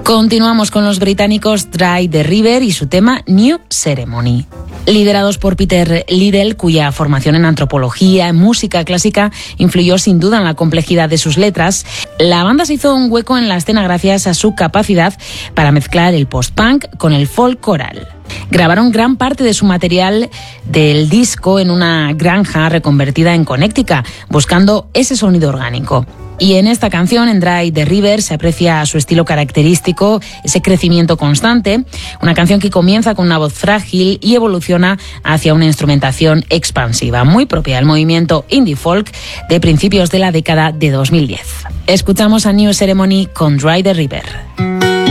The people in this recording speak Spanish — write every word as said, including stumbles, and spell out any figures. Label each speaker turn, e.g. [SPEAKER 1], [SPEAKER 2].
[SPEAKER 1] Continuamos con los británicos Dry the River y su tema New Ceremony. Liderados por Peter Liddell, cuya formación en antropología, en música clásica, influyó sin duda en la complejidad de sus letras, la banda se hizo un hueco en la escena gracias a su capacidad para mezclar el post-punk con el folk coral. Grabaron gran parte de su material del disco en una granja reconvertida en Connecticut, buscando ese sonido orgánico. Y en esta canción, en Dry the River, se aprecia su estilo característico, ese crecimiento constante, una canción que comienza con una voz frágil y evoluciona hacia una instrumentación expansiva, muy propia del movimiento indie folk de principios de la década de dos mil diez. Escuchamos a New Ceremony con Dry the River.